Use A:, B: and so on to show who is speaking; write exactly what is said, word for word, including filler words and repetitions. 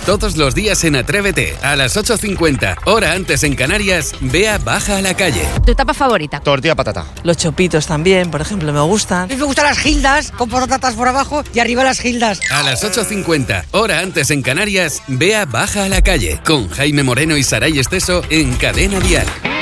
A: Todos los días en Atrévete, a las ocho cincuenta, hora antes en Canarias, Bea baja a la calle.
B: ¿Tu etapa favorita?
C: Tortilla patata.
D: Los chopitos también, por ejemplo, me gustan.
E: A mí me gustan las gildas, con patatas por abajo y arriba las gildas.
A: A las ocho cincuenta, hora antes en Canarias, Bea baja a la calle, con Jaime Moreno y Saray Esteso en Cadena Dial.